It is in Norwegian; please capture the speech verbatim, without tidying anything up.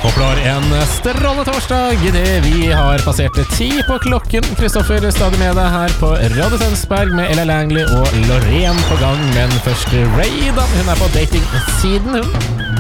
Håper du har en strålende torsdag i det vi har passert ti på klokken. Kristoffer stadig med deg her på Radio Tønsberg med Ella Langley og Loreen på gang. Men først Ray da, hun er på dating-siden hun.